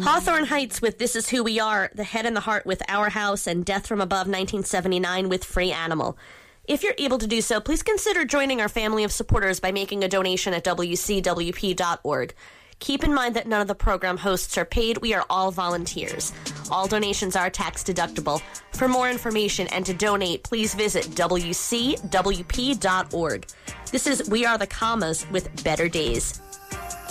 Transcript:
Hawthorne Heights with This Is Who We Are, The Head and the Heart with Our House, and Death from Above 1979 with Free Animal. If you're able to do so, please consider joining our family of supporters by making a donation at wcwp.org. Keep in mind that none of the program hosts are paid. We are all volunteers. All donations are tax deductible. For more information and to donate, please visit wcwp.org. This is We Are the Commas with Better Days.